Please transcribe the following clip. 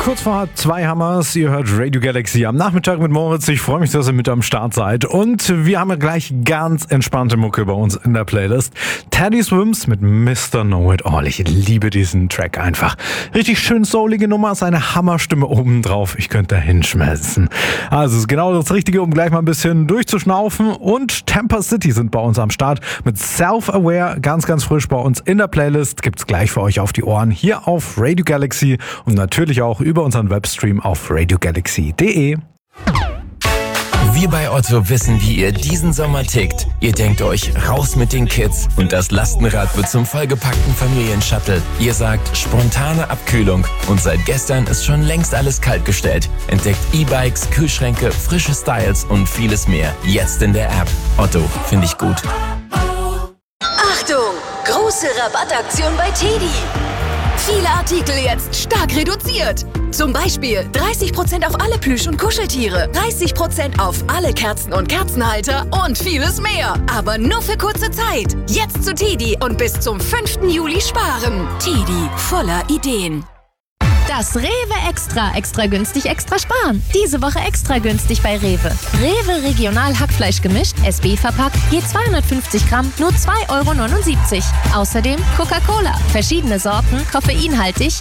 Kurz vor 2 Hammers, ihr hört Radio Galaxy am Nachmittag mit Moritz. Ich freue mich, dass ihr mit am Start seid. Und wir haben ja gleich ganz entspannte Mucke bei uns in der Playlist. Teddy Swims mit Mr. Know It All. Ich liebe diesen Track einfach. Richtig schön soulige Nummer, seine Hammerstimme obendrauf. Ich könnte da hinschmelzen. Also es ist genau das Richtige, um gleich mal ein bisschen durchzuschnaufen. Und Tampa City sind bei uns am Start mit Self-Aware. Ganz, ganz frisch bei uns in der Playlist. Gibt's gleich für euch auf die Ohren hier auf Radio Galaxy und natürlich auch über unseren Webstream auf radiogalaxy.de. Wir bei Otto wissen, wie ihr diesen Sommer tickt. Ihr denkt euch, raus mit den Kids und das Lastenrad wird zum vollgepackten Familienshuttle. Ihr sagt, spontane Abkühlung und seit gestern ist schon längst alles kaltgestellt. Entdeckt E-Bikes, Kühlschränke, frische Styles und vieles mehr. Jetzt in der App. Otto, finde ich gut. Achtung! Große Rabattaktion bei TEDi. Viele Artikel jetzt stark reduziert. Zum Beispiel 30% auf alle Plüsch- und Kuscheltiere, 30% auf alle Kerzen und Kerzenhalter und vieles mehr. Aber nur für kurze Zeit. Jetzt zu TEDi und bis zum 5. Juli sparen. TEDi, voller Ideen. Das Rewe Extra günstig, extra sparen. Diese Woche extra günstig bei Rewe. Rewe Regional Hackfleisch gemischt, SB verpackt, je 250 Gramm, nur 2,79 €. Außerdem Coca-Cola. Verschiedene Sorten, koffeinhaltig,